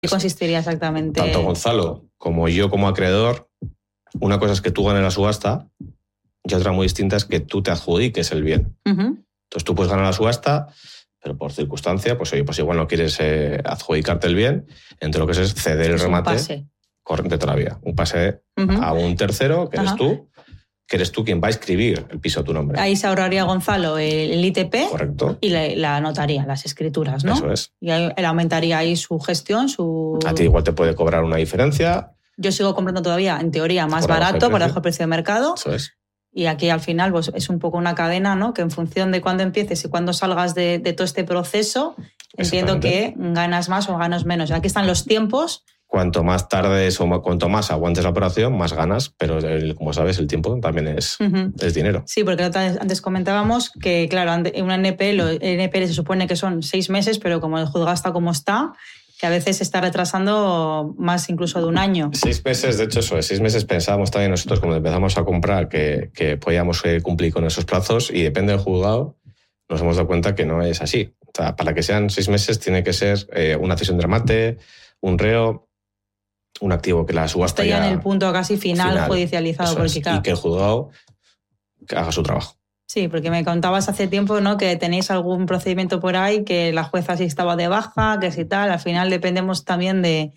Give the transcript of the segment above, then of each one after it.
¿Qué consistiría exactamente? Tanto Gonzalo como yo como acreedor, una cosa es que tú ganes la subasta y otra muy distinta es que tú te adjudiques el bien. Entonces tú puedes ganar la subasta, pero por circunstancia, pues oye, pues igual no quieres adjudicarte el bien, entre lo que es ceder el remate corriente toda la vida. Un pase a un tercero, que eres tú quien va a escribir el piso a tu nombre. Ahí se ahorraría Gonzalo el ITP. Correcto. Y la notaría, las escrituras, ¿no? Eso es. Y él aumentaría ahí su gestión, A ti igual te puede cobrar una diferencia. Yo sigo comprando todavía, en teoría, más barato, por debajo del precio de mercado. Eso es. Y aquí al final pues, es un poco una cadena, ¿no? Que en función de cuándo empieces y cuándo salgas de todo este proceso, entiendo que ganas más o ganas menos. Aquí están los tiempos. Cuanto más tardes o cuanto más aguantes la operación, más ganas, pero como sabes, el tiempo también es dinero. Sí, porque antes comentábamos que, claro, una NPL, el NPL se supone que son 6 meses, pero como el juzgado está como está, que a veces se está retrasando más incluso de un año. 6 meses, de hecho, eso es. 6 meses pensábamos también nosotros cuando empezamos a comprar que podíamos cumplir con esos plazos y depende del juzgado, nos hemos dado cuenta que no es así. O sea, para que sean 6 meses tiene que ser una cesión de remate, un reo, un activo que la subasta ya en el punto casi final judicializado. Porque, claro, y que el juzgado haga su trabajo. Sí, porque me contabas hace tiempo, ¿no?, que tenéis algún procedimiento por ahí, que la jueza sí estaba de baja, que si tal. Al final dependemos también de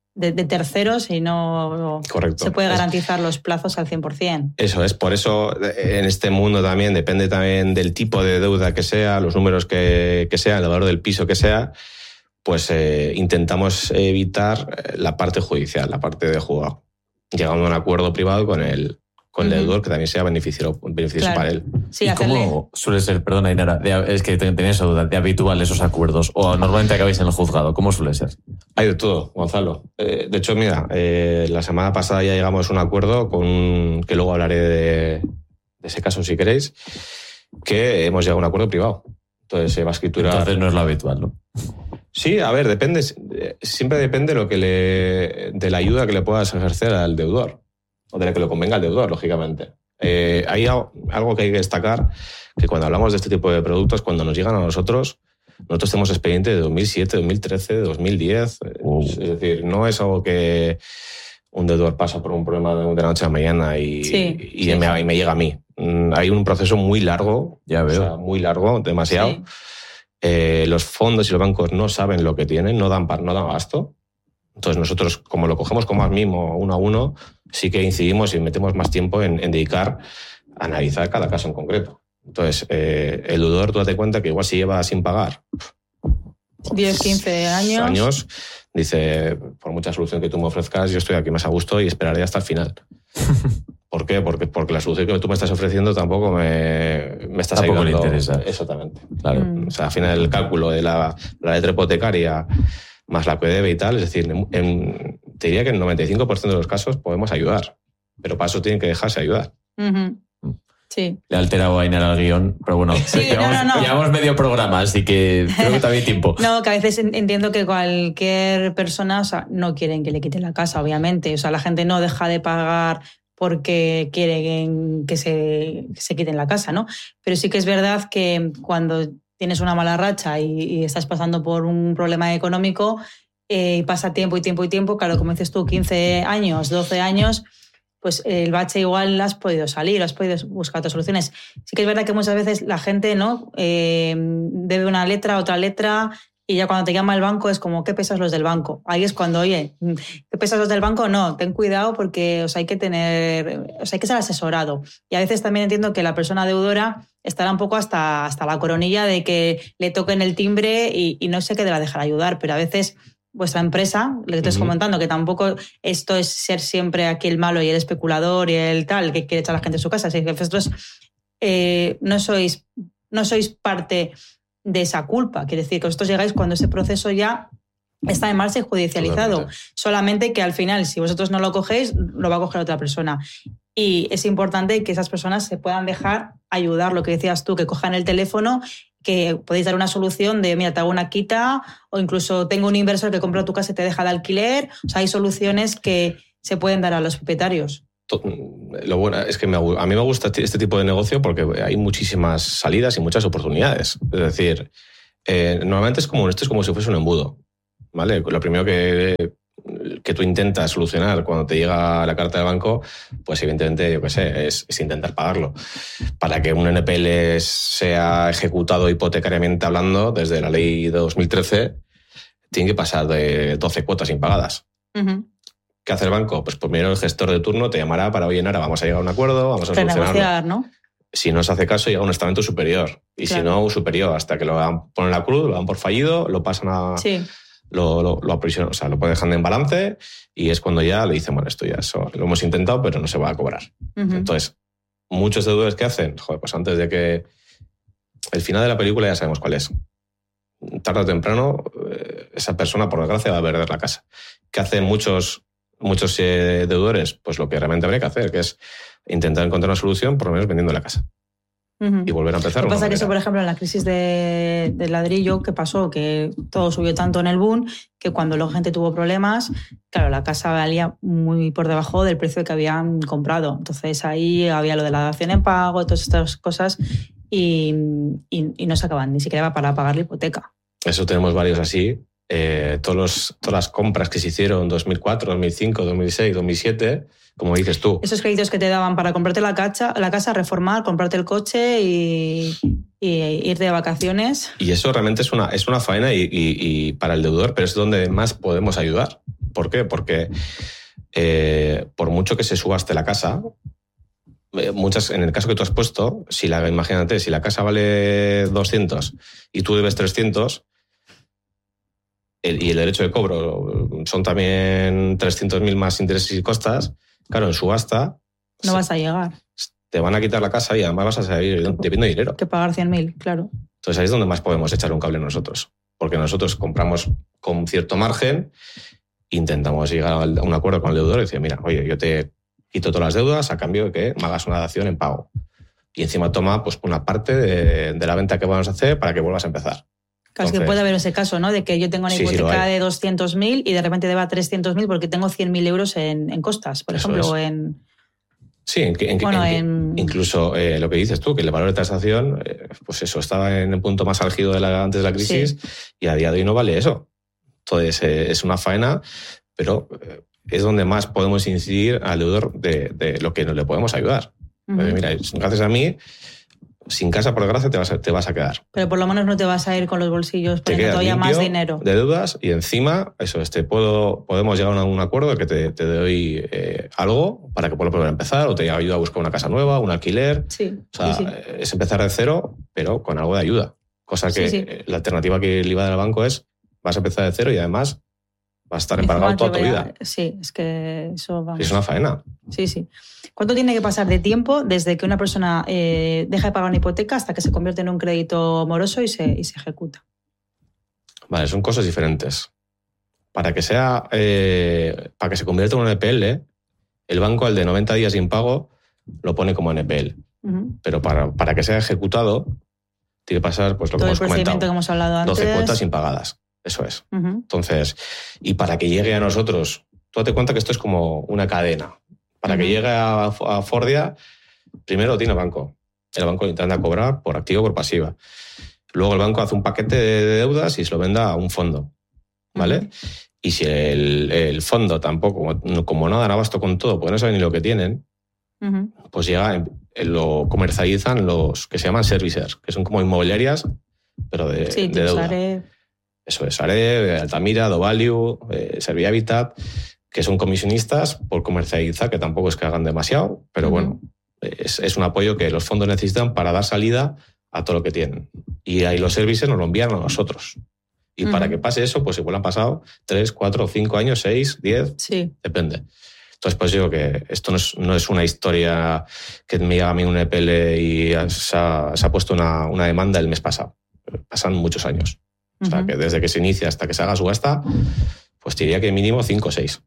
terceros y no se puede garantizar los plazos al 100%. Eso es, por eso en este mundo también depende también del tipo de deuda que sea, los números que sea, el valor del piso que sea, pues intentamos evitar la parte judicial, la parte de juzgado, llegando a un acuerdo privado con el deudor que también sea beneficioso claro. Para él. Sí, ¿y cómo suele ser, perdona Ainara, es que tenía esa duda, de habitual esos acuerdos o normalmente acabáis en el juzgado? ¿Cómo suele ser? Hay de todo, Gonzalo. De hecho, mira, la semana pasada ya llegamos a un acuerdo que luego hablaré de ese caso si queréis, que hemos llegado a un acuerdo privado. Entonces se va a escriturar. Entonces no es lo habitual, ¿no? Sí, a ver, depende. Siempre depende de la ayuda que le puedas ejercer al deudor. O de la que le convenga al deudor, lógicamente. Hay algo que hay que destacar, que cuando hablamos de este tipo de productos, cuando nos llegan a nosotros tenemos expediente de 2007, 2013, 2010. Es decir, no es algo que un deudor pasa por un problema de la noche a la mañana y me llega a mí. Hay un proceso muy largo, ya veo. O sea, muy largo, demasiado. Sí. Los fondos y los bancos no saben lo que tienen, no dan gasto. Entonces nosotros, como lo cogemos como más mimo, uno a uno, sí que incidimos y metemos más tiempo en dedicar a analizar cada caso en concreto. Entonces, el deudor, tú date cuenta que igual si lleva sin pagar 10, 15 años, dice, por mucha solución que tú me ofrezcas, yo estoy aquí más a gusto y esperaré hasta el final. ¿Por qué? Porque la solución que tú me estás ofreciendo tampoco me estás ayudando. Tampoco le interesa. Exactamente. Claro. O sea, al final el cálculo de la letra hipotecaria más la que debe y tal, es decir, te diría que en el 95% de los casos podemos ayudar, pero para eso tienen que dejarse ayudar. Sí. Le ha alterado a Ainara el guión, pero bueno, sí, llevamos medio programa, así que creo que todavía hay tiempo. No, que a veces entiendo que cualquier persona, o sea, no quieren que le quiten la casa, obviamente. O sea, la gente no deja de pagar porque quieren que se quiten la casa, ¿no? Pero sí que es verdad que cuando tienes una mala racha y estás pasando por un problema económico y pasa tiempo, claro, como dices tú, 15 años, 12 años, pues el bache igual has podido salir, has podido buscar otras soluciones. Sí que es verdad que muchas veces la gente, ¿no?, debe una letra, otra letra, y ya cuando te llama el banco es como, ¿qué pesas los del banco? Ahí es cuando, oye, ¿qué pesas los del banco? No, ten cuidado porque hay que ser asesorado. Y a veces también entiendo que la persona deudora estará un poco hasta la coronilla de que le toquen el timbre y no se quede la dejar ayudar, pero a veces vuestra empresa, le estoy comentando que tampoco esto es ser siempre aquí el malo y el especulador y el tal que quiere echar a la gente de su casa, así que vosotros no sois parte de esa culpa. Quiere decir que vosotros llegáis cuando ese proceso ya está en marcha y judicializado. Totalmente. Solamente que al final, si vosotros no lo cogéis, lo va a coger otra persona. Y es importante que esas personas se puedan dejar ayudar, lo que decías tú, que cojan el teléfono, que podéis dar una solución de, mira, te hago una quita, o incluso tengo un inversor que compra tu casa y te deja de alquiler. O sea, hay soluciones que se pueden dar a los propietarios. Lo bueno es que a mí me gusta este tipo de negocio porque hay muchísimas salidas y muchas oportunidades. Es decir, normalmente esto es como si fuese un embudo. ¿vale? Lo primero que tú intentas solucionar cuando te llega la carta del banco, pues evidentemente, yo qué sé, es intentar pagarlo. Para que un NPL sea ejecutado hipotecariamente hablando, desde la ley de 2013, tiene que pasar de 12 cuotas impagadas. ¿Qué hace el banco? Pues primero el gestor de turno te llamará para, oye, Nara, vamos a llegar a un acuerdo, vamos a solucionarlo. ¿No? Si no se hace caso, llega a un estamento superior. Y si no, superior, hasta que lo ponen la cruz, lo dan por fallido, lo pasan a... Sí. Lo aprisionan, o sea, lo dejan en balance y es cuando ya le dicen, bueno, esto ya eso, lo hemos intentado, pero no se va a cobrar. Entonces, muchos deudores que hacen, joder, pues antes de que... El final de la película ya sabemos cuál es. Tarde o temprano, esa persona, por desgracia, va a perder la casa. ¿Qué hacen muchos deudores? Pues lo que realmente habría que hacer, que es intentar encontrar una solución, por lo menos vendiendo la casa. Y volver a empezar. Lo que pasa es que eso, por ejemplo, en la crisis de ladrillo, ¿qué pasó? Que todo subió tanto en el boom que cuando la gente tuvo problemas, claro, la casa valía muy por debajo del precio que habían comprado. Entonces ahí había lo de la dación en pago, todas estas cosas, y no se acaban ni siquiera para pagar la hipoteca. Eso tenemos varios así. Todas las compras que se hicieron en 2004, 2005, 2006, 2007, como dices tú. Esos créditos que te daban para comprarte la casa, reformar, comprarte el coche y irte de vacaciones. Y eso realmente es una faena y para el deudor, pero es donde más podemos ayudar. ¿Por qué? Porque por mucho que se subaste la casa, en el caso que tú has puesto, imagínate, si la casa vale 200 y tú debes 300... y el derecho de cobro son también 300.000 más intereses y costas, claro, en subasta... No vas a llegar. Te van a quitar la casa y además vas a salir debiendo dinero. Que pagar 100.000, claro. Entonces ahí es donde más podemos echar un cable nosotros. Porque nosotros compramos con cierto margen, intentamos llegar a un acuerdo con el deudor y decir, mira, oye, yo te quito todas las deudas a cambio de que me hagas una dación en pago. Y encima toma pues una parte de la venta que vamos a hacer para que vuelvas a empezar. Claro, es que puede haber ese caso, ¿no? De que yo tengo una hipoteca de 200.000 y de repente deba 300.000 porque tengo 100.000 euros en costas, por ejemplo, en... Sí, incluso lo que dices tú, que el valor de tasación, pues eso, estaba en el punto más álgido antes de la crisis y a día de hoy no vale eso. Entonces es una faena, pero es donde más podemos incidir al deudor de lo que nos le podemos ayudar. Pues mira, gracias a mí... Sin casa, por desgracia, te vas a quedar. Pero por lo menos no te vas a ir con los bolsillos poniendo todavía más dinero. De deudas y encima, eso, podemos llegar a un acuerdo de que te doy algo para que puedas volver a empezar o te ayuda a buscar una casa nueva, un alquiler. Sí, o sea, es empezar de cero, pero con algo de ayuda. Cosa que la alternativa que le iba a dar al banco es vas a empezar de cero y además vas a estar embargado toda tu vida. Sí, es que eso vamos. Es una faena. Sí. ¿Cuánto tiene que pasar de tiempo desde que una persona deja de pagar una hipoteca hasta que se convierte en un crédito moroso y se ejecuta? Vale, son cosas diferentes. Para que se convierta en un NPL, el banco al de 90 días sin pago lo pone como NPL. Pero para que sea ejecutado, tiene que pasar pues, lo que hemos comentado. Que hemos hablado antes. 12 cuotas impagadas. Eso es. Entonces, y para que llegue a nosotros, tú date cuenta que esto es como una cadena. Para que llegue a Fordia, primero lo tiene el banco. El banco intenta cobrar por activa o por pasiva. Luego el banco hace un paquete de deudas y se lo venda a un fondo. ¿Vale? Y si el fondo tampoco, como no dan abasto con todo, porque no saben ni lo que tienen, pues lo comercializan los que se llaman servicers, que son como inmobiliarias, pero de deuda. Sareb. Eso es, Sareb, Altamira, Dovalue, Servihabitat, que son comisionistas por comercializar, que tampoco es que hagan demasiado, pero bueno, es un apoyo que los fondos necesitan para dar salida a todo lo que tienen. Y ahí los servicios nos lo envían a nosotros. Y para que pase eso, pues igual han pasado 3, 4, 5 años, 6, 10, depende. Entonces, pues digo que esto no es una historia que me llega a mí un EPL y se ha puesto una demanda el mes pasado. Pasan muchos años. O sea, que desde que se inicia hasta que se haga subasta, pues diría que mínimo 5 o 6.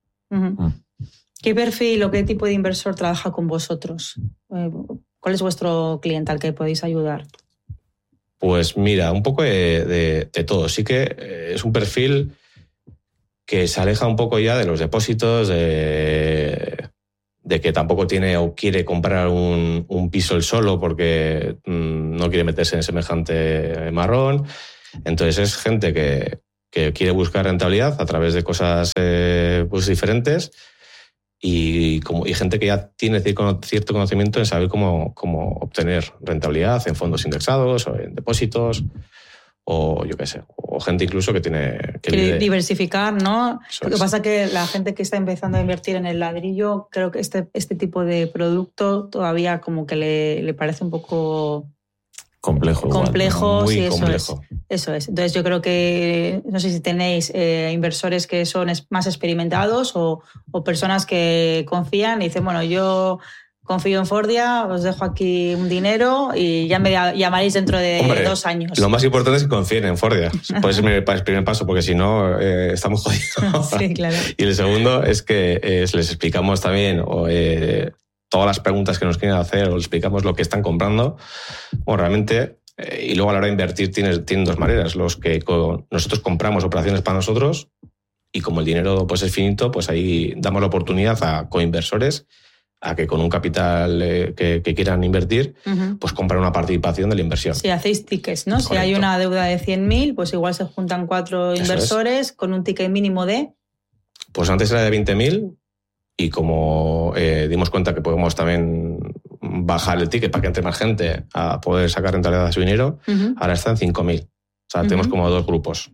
¿Qué perfil o qué tipo de inversor trabaja con vosotros? ¿Cuál es vuestro cliente al que podéis ayudar? Pues mira, un poco de todo. Sí que es un perfil que se aleja un poco ya de los depósitos, de que tampoco tiene o quiere comprar un piso él solo porque no quiere meterse en semejante marrón. Entonces es gente que que quiere buscar rentabilidad a través de cosas pues diferentes y gente que ya tiene cierto conocimiento en saber cómo obtener rentabilidad en fondos indexados o en depósitos o yo qué sé, o gente incluso que quiere diversificar, ¿no? Eso Lo que es. pasa es que la gente que está empezando a invertir en el ladrillo, creo que este tipo de producto todavía como que le parece un poco complejo. Complejo, Muy sí, complejo. Eso es. Entonces yo creo que, no sé si tenéis inversores que son más experimentados o personas que confían y dicen, bueno, yo confío en Fordia, os dejo aquí un dinero y ya me llamaréis dentro de 2 años. Lo más importante es que confíen en Fordia. Pues es el primer paso, porque si no, estamos jodidos. Sí, claro. Y el segundo es que les explicamos también todas las preguntas que nos quieren hacer, o les explicamos lo que están comprando. Bueno, realmente, y luego a la hora de invertir tienen dos maneras. Los que nosotros compramos operaciones para nosotros y como el dinero pues es finito, pues ahí damos la oportunidad a coinversores a que con un capital que quieran invertir, pues compran una participación de la inversión. Sí, hacéis tickets, ¿no? Correcto. Si hay una deuda de 100.000, pues igual se juntan 4 inversores con un ticket mínimo de... Pues antes era de 20.000 y como dimos cuenta que podemos también bajar el ticket para que entre más gente a poder sacar rentabilidad de su dinero, ahora está en 5.000. O sea, tenemos como 2 grupos.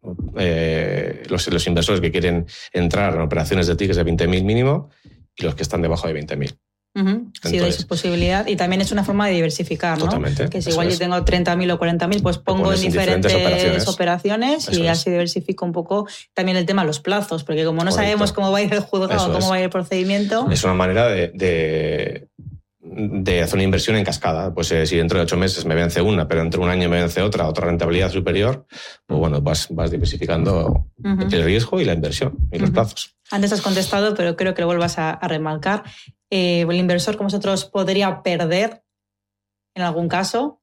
Los inversores que quieren entrar en operaciones de tickets de 20.000 mínimo y los que están debajo de 20.000. Sí, dais posibilidad. Y también es una forma de diversificar, ¿no? Totalmente. Que si igual yo tengo 30.000 o 40.000, pues pongo en diferentes operaciones y así diversifico un poco también el tema de los plazos, porque como no sabemos cómo va a ir el juzgado, cómo va a ir el procedimiento... Es una manera de hacer una inversión en cascada. Pues si dentro de 8 meses me vence una, pero dentro de un año me vence otra rentabilidad superior, pues bueno, vas diversificando el riesgo y la inversión y los plazos. Antes has contestado, pero creo que lo vuelvas a remarcar. ¿El inversor con vosotros podría perder en algún caso?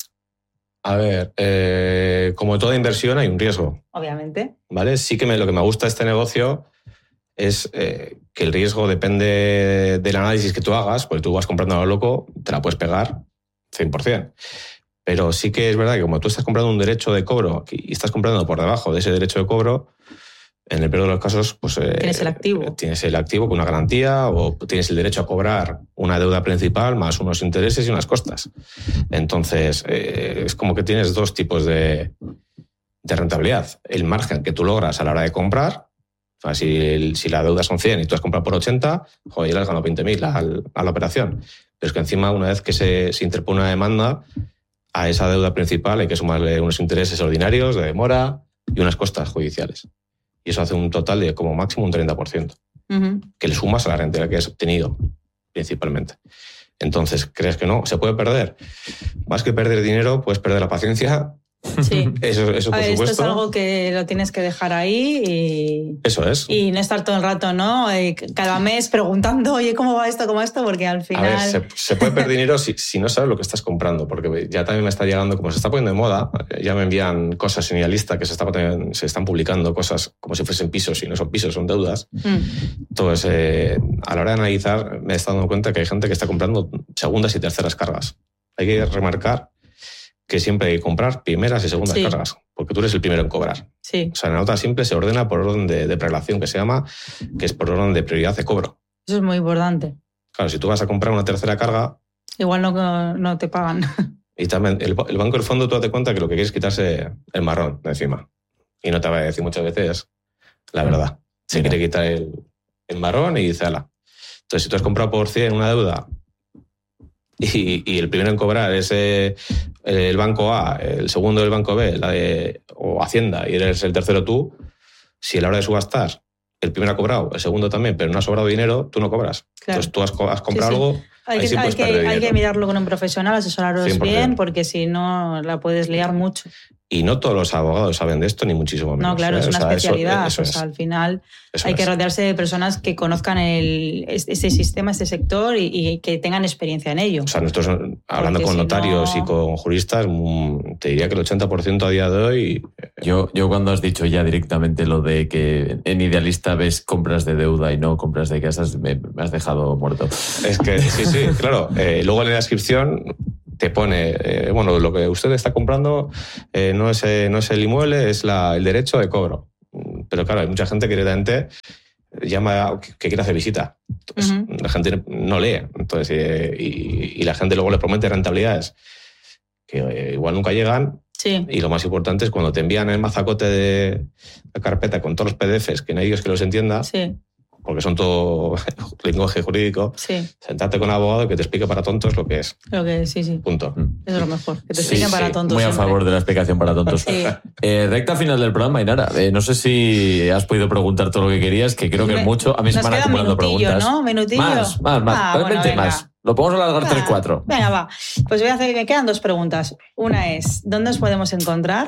A ver, como toda inversión hay un riesgo. Obviamente. ¿Vale? Sí que lo que me gusta de este negocio es que el riesgo depende del análisis que tú hagas, porque tú vas comprando a lo loco, te la puedes pegar 100%. Pero sí que es verdad que como tú estás comprando un derecho de cobro y estás comprando por debajo de ese derecho de cobro, en el peor de los casos, pues tienes el activo. Tienes el activo con una garantía o tienes el derecho a cobrar una deuda principal más unos intereses y unas costas. Entonces, es como que tienes 2 tipos de rentabilidad. El margen que tú logras a la hora de comprar. O sea, si la deuda son 100 y tú has comprado por 80, joder, ya le has ganado 20.000 a la operación. Pero es que encima, una vez que se interpone una demanda, a esa deuda principal hay que sumarle unos intereses ordinarios de demora y unas costas judiciales. Y eso hace un total de como máximo un 30%, que le sumas a la rentabilidad que has obtenido, principalmente. Entonces, ¿crees que no? ¿Se puede perder? Más que perder dinero, puedes perder la paciencia. Sí. Eso por supuesto. Esto es algo que lo tienes que dejar ahí y... Eso es. Y no estar todo el rato, ¿no? Cada mes preguntando, oye, ¿cómo va esto? ¿Cómo va esto? Porque al final... A ver, se puede perder dinero si no sabes lo que estás comprando, porque ya también me está llegando, como se está poniendo de moda, ya me envían cosas en Idealista que se están publicando cosas como si fuesen pisos y no son pisos, son deudas. Entonces, a la hora de analizar, me he estado dando cuenta que hay gente que está comprando segundas y terceras cargas. Hay que remarcar que siempre hay que comprar primeras y segundas cargas, porque tú eres el primero en cobrar. Sí. O sea, en la nota simple se ordena por orden de prelación, que se llama, que es por orden de prioridad de cobro. Eso es muy importante. Claro, si tú vas a comprar una tercera carga... Igual no te pagan. Y también el banco del fondo, tú date cuenta que lo que quiere es quitarse el marrón de encima. Y no te va a decir muchas veces la verdad. Se quiere quitar el marrón y dice, ala. Entonces, si tú has comprado por 100 una deuda y el primero en cobrar es el banco A, el segundo el banco B, o Hacienda, y eres el tercero tú, si a la hora de subastar el primero ha cobrado, el segundo también, pero no ha sobrado dinero, tú no cobras. Claro. Entonces tú has comprado algo... Hay que mirarlo con un profesional, asesoraros 100%. Bien, porque si no la puedes liar mucho. Y no todos los abogados saben de esto, ni muchísimo menos. No, claro, es una especialidad. Eso al final hay que rodearse de personas que conozcan este sistema, este sector y que tengan experiencia en ello. O sea, nosotros, hablando con notarios y con juristas, te diría que el 80% a día de hoy... Yo cuando has dicho ya directamente lo de que en Idealista ves compras de deuda y no compras de casas, me has dejado muerto. Es que sí, claro. Luego en la descripción te pone, bueno, lo que usted está comprando no es el inmueble, es el derecho de cobro. Pero claro, hay mucha gente que directamente llama que quiere hacer visita. Entonces, la gente no lee. Entonces, y la gente luego le promete rentabilidades que igual nunca llegan. Sí. Y lo más importante es cuando te envían el mazacote de la carpeta con todos los PDFs, que no hay Dios que los entienda, Sí. porque son todo lenguaje jurídico, Sí. sentarte con un abogado que te explique para tontos lo que es. Creo que sí. Punto. Eso es lo mejor. Que te expliquen para tontos. Muy a siempre. favor de la explicación para tontos. Sí. Recta final del programa, Ainara. No sé si has podido preguntar todo lo que querías, que creo que es mucho. A mí se me van acumulando preguntas. ¿No? Minutillo. Más. Bueno, Vente venga. más. Lo podemos alargar 3-4. Venga, va. Pues voy a hacer, me quedan 2 preguntas. Una es, ¿dónde os podemos encontrar?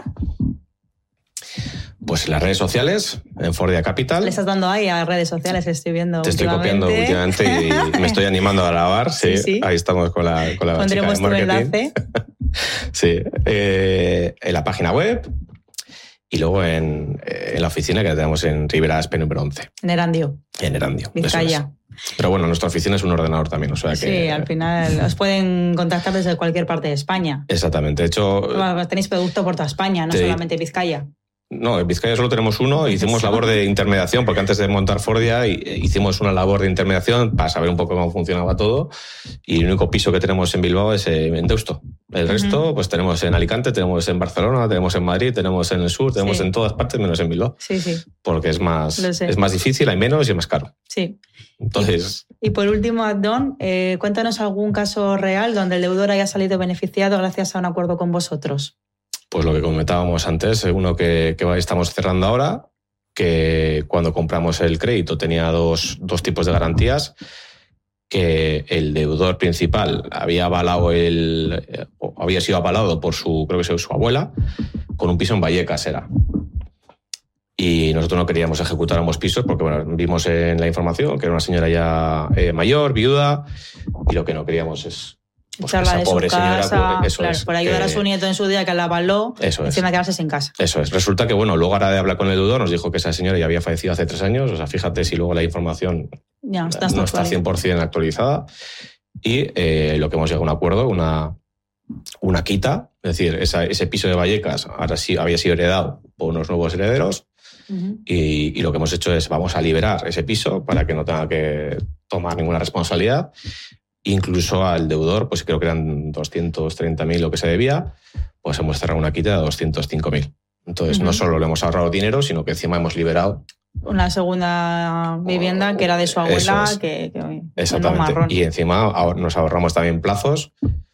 Pues en las redes sociales, en Fordia Capital. Le estás dando ahí a redes sociales, estoy viendo. Te estoy copiando últimamente y me estoy animando a grabar. Sí, Sí. Ahí estamos con la Pondremos chica tu de marketing. enlace. Sí, en la página web y luego en la oficina que tenemos en Rivera Aspe número 11, En Erandio, en Erandio. eso Vizcaya. es. Pero bueno, nuestra oficina es un ordenador también, o sea que... Sí, al final os pueden contactar desde cualquier parte de España. Exactamente. De hecho, Bueno, tenéis producto por toda España, no Sí. solamente Vizcaya. no, en Vizcaya solo tenemos uno. Hicimos labor de intermediación, porque antes de montar Fordia hicimos una labor de intermediación para saber un poco cómo funcionaba todo. Y el único piso que tenemos en Bilbao es en Deusto. El resto, pues tenemos en Alicante, tenemos en Barcelona, tenemos en Madrid, tenemos en el sur, tenemos Sí. en todas partes menos en Bilbao. Sí, sí, Porque es más Lo sé. difícil, hay menos y es más caro. sí. Entonces, Y por último, Adón, cuéntanos algún caso real donde el deudor haya salido beneficiado gracias a un acuerdo con vosotros. pues lo que comentábamos antes, uno que estamos cerrando ahora, que cuando compramos el crédito tenía dos tipos de garantías, que el deudor principal había sido avalado por su abuela con un piso en Vallecas era. Y nosotros no queríamos ejecutar ambos pisos porque bueno, vimos en la información que era una señora ya mayor, viuda, y lo que no queríamos es pues, Echarla esa de pobre su casa, señora, eso claro, es, por ayudar a su nieto en su día que la avaló, eso es. encima quedarse sin casa. Eso es. Resulta que, bueno, luego ahora de hablar con el deudor nos dijo que esa señora ya había fallecido hace 3 años. O sea, fíjate si luego la información Ya, no está 100% actualizada. Y lo que hemos llegado a un acuerdo, una quita. Es decir, ese piso de Vallecas ahora sí había sido heredado por unos nuevos herederos. Uh-huh. Y lo que hemos hecho es, vamos a liberar ese piso para que no tenga que tomar ninguna responsabilidad. Incluso al deudor, pues creo que eran 230.000 lo que se debía, pues hemos cerrado una quita de 205.000. Entonces, no solo le hemos ahorrado dinero, sino que encima hemos liberado una segunda vivienda que era de su abuela, Eso es. que exactamente. marrón. Y encima nos ahorramos también plazos,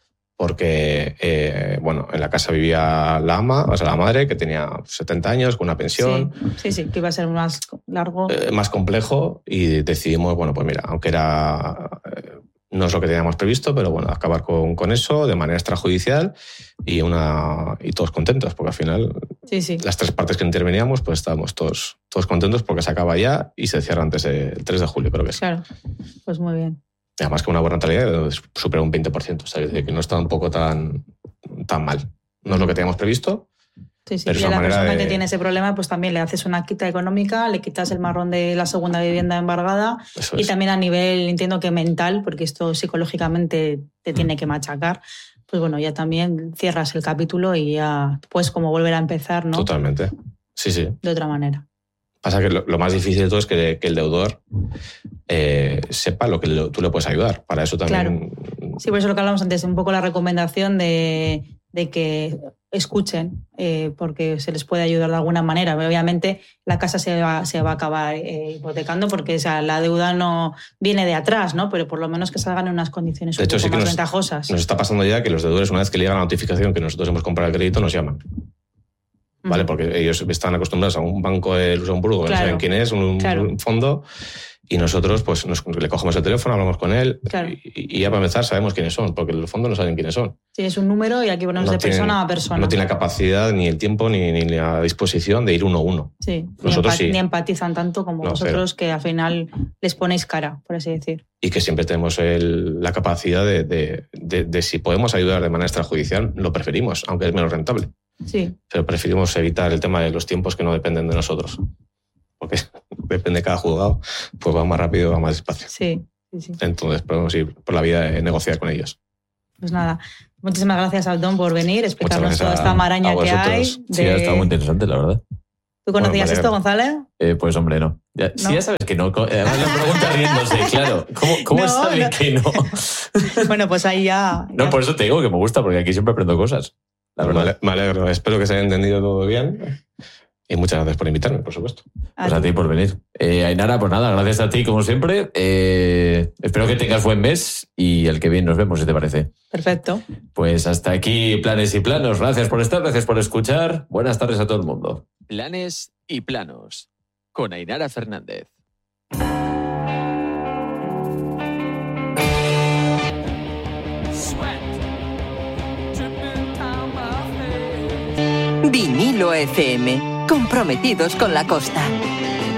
porque bueno, en la casa vivía la ama, o sea, la madre, que tenía 70 años, con una pensión. Sí, que iba a ser más largo. Más complejo, y decidimos, bueno, pues mira, aunque no es lo que teníamos previsto, pero bueno, acabar con eso de manera extrajudicial y todos contentos, porque al final Sí. las 3 partes que interveníamos, pues estábamos todos contentos porque se acaba ya y se cierra antes del 3 de julio, creo que es. Claro, pues muy bien. Y además que una buena rentabilidad supera un 20%, o sea, que no está un poco tan mal. No es lo que teníamos previsto. Sí, Pero y es a una la manera persona de- que tiene ese problema, pues también le haces una quita económica, le quitas el marrón de la segunda vivienda embargada Eso y es. también a nivel, entiendo que mental, porque esto psicológicamente te tiene que machacar, pues bueno, ya también cierras el capítulo y ya puedes como volver a empezar, ¿no? Totalmente. Sí. De otra manera. Pasa que lo más difícil de todo es que el deudor sepa lo que tú le puedes ayudar. Para eso también... Sí, por eso lo que hablamos antes, un poco la recomendación de que escuchen, porque se les puede ayudar de alguna manera. Obviamente la casa se va a acabar hipotecando porque, o sea, la deuda no viene de atrás, ¿no? Pero por lo menos que salgan en unas condiciones De un hecho, poco sí que más nos ventajosas. está pasando ya que los deudores, una vez que le llega la notificación que nosotros hemos comprado el crédito, nos llaman. ¿Vale? Porque ellos están acostumbrados a un banco de Luxemburgo, que Claro. no saben quién es, un fondo, y nosotros pues le cogemos el teléfono, hablamos con él, Claro. y ya para empezar sabemos quiénes son, porque los fondos no saben quiénes son. Sí, es un número y aquí ponemos de persona a persona. No tiene la capacidad, ni el tiempo, ni la disposición de ir uno a uno. Sí, Nosotros sí. ni empatizan tanto como No, vosotros, que al final les ponéis cara, por así decir. Y que siempre tenemos la capacidad de si podemos ayudar de manera extrajudicial, lo preferimos, aunque es menos rentable. Sí, Pero preferimos evitar el tema de los tiempos que no dependen de nosotros. Porque depende de cada juzgado, pues va más rápido, va más despacio. sí. Entonces podemos ir por la vía de negociar con ellos. Pues nada, muchísimas gracias, Abdón, por venir, explicarnos toda esta a maraña que hay. Sí, ha estado muy interesante, la verdad. ¿Tú conocías esto, González? Pues hombre, no. Sí, ya sabes que no. Además la pregunta riéndose, claro. ¿Cómo sabes que no? Bueno, pues ahí ya... No, por eso te digo que me gusta, porque aquí siempre aprendo cosas. La verdad. Me alegro. Espero que se haya entendido todo bien. Y muchas gracias por invitarme, por supuesto. Pues a ti por venir. Ainara, pues nada, gracias a ti como siempre. Espero que tengas buen mes y el que viene nos vemos, si te parece. Perfecto. Pues hasta aquí Planes y Planos. Gracias por estar, gracias por escuchar. Buenas tardes a todo el mundo. Planes y Planos con Ainara Fernández. Vinilo FM, comprometidos con la costa.